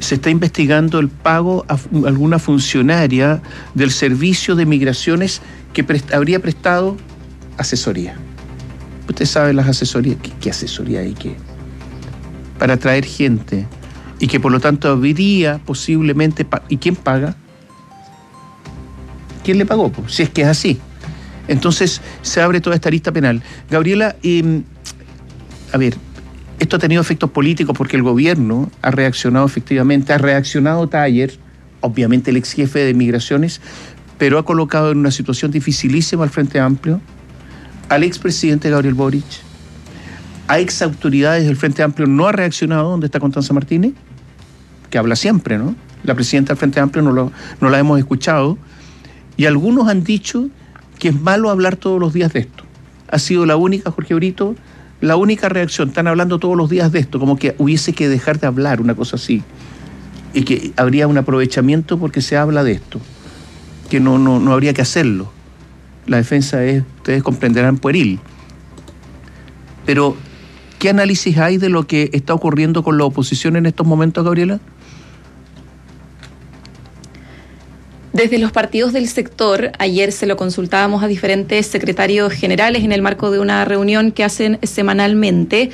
se está investigando el pago a alguna funcionaria del Servicio de Migraciones que habría prestado asesoría. Usted sabe las asesorías, ¿qué asesoría hay que? Para traer gente, y que por lo tanto habría posiblemente... ¿Y quién paga? ¿Quién le pagó? Si es que es así. Entonces se abre toda esta lista penal. Gabriela, a ver, esto ha tenido efectos políticos porque el gobierno ha reaccionado efectivamente, ha reaccionado Taller, obviamente el ex jefe de Migraciones, pero ha colocado en una situación dificilísima al Frente Amplio, al expresidente Gabriel Boric, a ex autoridades del Frente Amplio. No ha reaccionado. ¿Dónde está Constanza Martínez? Que habla siempre, ¿no? La presidenta del Frente Amplio no la hemos escuchado. Y algunos han dicho que es malo hablar todos los días de esto. Ha sido la única, Jorge Brito, la única reacción. Están hablando todos los días de esto, como que hubiese que dejar de hablar, una cosa así. Y que habría un aprovechamiento porque se habla de esto. Que no habría que hacerlo. La defensa es, ustedes comprenderán, pueril. Pero, ¿qué análisis hay de lo que está ocurriendo con la oposición en estos momentos, Gabriela? Desde los partidos del sector, ayer se lo consultábamos a diferentes secretarios generales en el marco de una reunión que hacen semanalmente.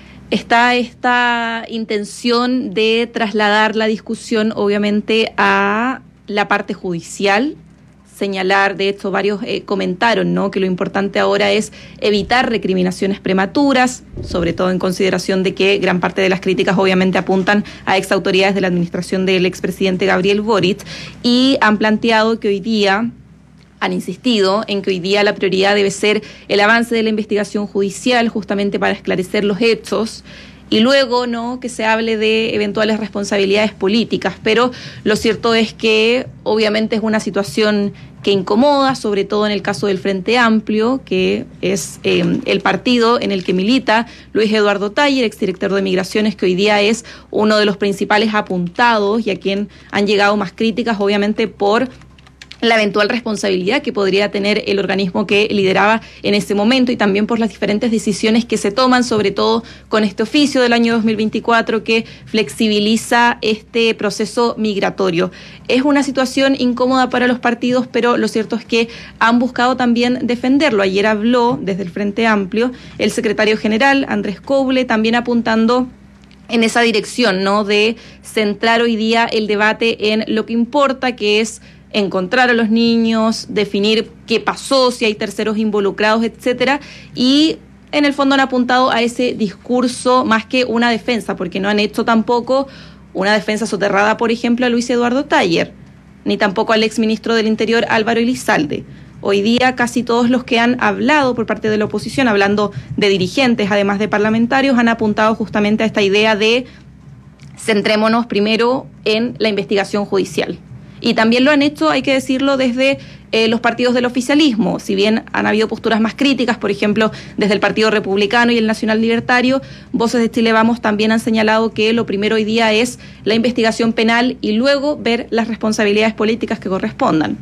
Está esta intención de trasladar la discusión, obviamente, a la parte judicial. Señalar, de hecho, varios comentaron, ¿no?, que lo importante ahora es evitar recriminaciones prematuras, sobre todo en consideración de que gran parte de las críticas obviamente apuntan a exautoridades de la administración del expresidente Gabriel Boric, y han planteado que hoy día, han insistido en que hoy día la prioridad debe ser el avance de la investigación judicial, justamente para esclarecer los hechos, y luego, ¿no?, que se hable de eventuales responsabilidades políticas. Pero lo cierto es que obviamente es una situación que incomoda, sobre todo en el caso del Frente Amplio, que es el partido en el que milita Luis Eduardo Taller, exdirector de Migraciones, que hoy día es uno de los principales apuntados y a quien han llegado más críticas, obviamente, por la eventual responsabilidad que podría tener el organismo que lideraba en ese momento, y también por las diferentes decisiones que se toman, sobre todo con este oficio del año 2024 que flexibiliza este proceso migratorio. Es una situación incómoda para los partidos, pero lo cierto es que han buscado también defenderlo. Ayer habló desde el Frente Amplio el secretario general, Andrés Coble, también apuntando en esa dirección, ¿no?, de centrar hoy día el debate en lo que importa, que es encontrar a los niños, definir qué pasó, si hay terceros involucrados, etcétera, y en el fondo han apuntado a ese discurso más que una defensa, porque no han hecho tampoco una defensa soterrada, por ejemplo, a Luis Eduardo Taller, ni tampoco al exministro del Interior, Álvaro Elizalde. Hoy día casi todos los que han hablado por parte de la oposición, hablando de dirigentes, además de parlamentarios, han apuntado justamente a esta idea de centrémonos primero en la investigación judicial. Y también lo han hecho, hay que decirlo, desde los partidos del oficialismo. Si bien han habido posturas más críticas, por ejemplo, desde el Partido Republicano y el Nacional Libertario, Voces de Chile Vamos también han señalado que lo primero hoy día es la investigación penal y luego ver las responsabilidades políticas que correspondan.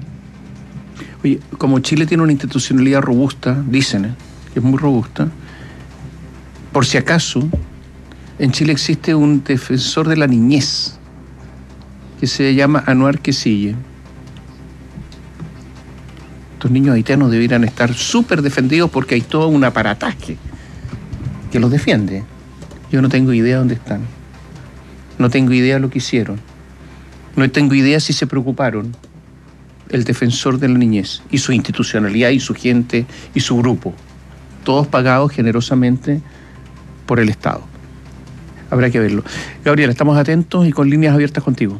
Oye, como Chile tiene una institucionalidad robusta, dicen, que es muy robusta, por si acaso, en Chile existe un defensor de la niñez que se llama Anuar Quesille. Estos niños haitianos deberían estar súper defendidos porque hay todo un aparataje que los defiende. Yo no tengo idea dónde están. No tengo idea de lo que hicieron. No tengo idea si se preocuparon. El defensor de la niñez y su institucionalidad y su gente y su grupo. Todos pagados generosamente por el Estado. Habrá que verlo. Gabriela, estamos atentos y con líneas abiertas contigo.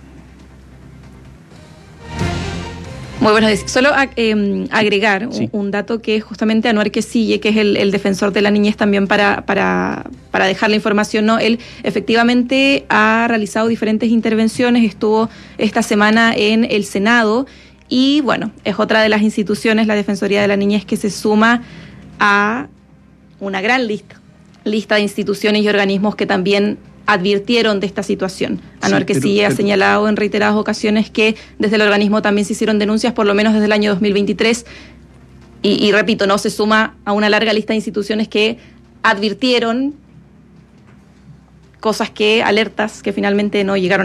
Muy buenos días. Solo agregar un dato que es justamente Anuar Quesille, que es el defensor de la niñez, también para dejar la información, ¿no? Él efectivamente ha realizado diferentes intervenciones, estuvo esta semana en el Senado y bueno, es otra de las instituciones, la Defensoría de la Niñez, que se suma a una gran lista de instituciones y organismos que también advirtieron de esta situación. Anuar Quesille ha señalado en reiteradas ocasiones que desde el organismo también se hicieron denuncias, por lo menos desde el año 2023, y repito, no se suma a una larga lista de instituciones que advirtieron cosas alertas que finalmente no llegaron